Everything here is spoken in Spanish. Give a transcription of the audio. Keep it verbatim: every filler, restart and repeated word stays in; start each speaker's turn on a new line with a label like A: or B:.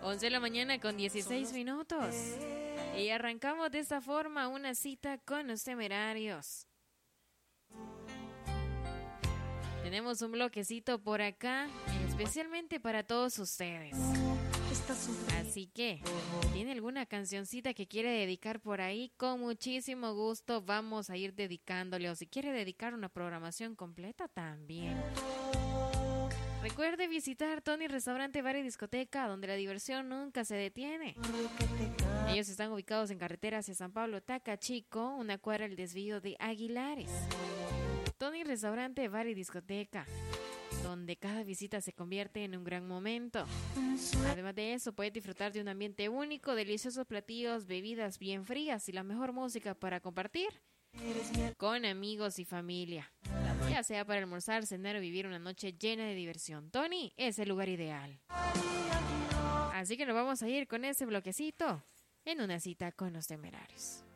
A: once de la mañana con dieciséis minutos. Y arrancamos de esta forma una cita con los temerarios. Tenemos un bloquecito por acá, especialmente para todos ustedes. Así que, ¿tiene alguna cancioncita que quiere dedicar por ahí? Con muchísimo gusto vamos a ir dedicándole. O si quiere dedicar una programación completa, también. Recuerde visitar Tony Restaurante, Bar y Discoteca, donde la diversión nunca se detiene. Ellos están ubicados en carretera hacia San Pablo, Tacachico, una cuadra del desvío de Aguilares. Tony Restaurante, Bar y Discoteca, donde cada visita se convierte en un gran momento. Además de eso, puedes disfrutar de un ambiente único, deliciosos platillos, bebidas bien frías y la mejor música para compartir con amigos y familia. Ya sea para almorzar, cenar o vivir una noche llena de diversión, Tony es el lugar ideal. Así que nos vamos a ir con ese bloquecito en una cita con los temerarios.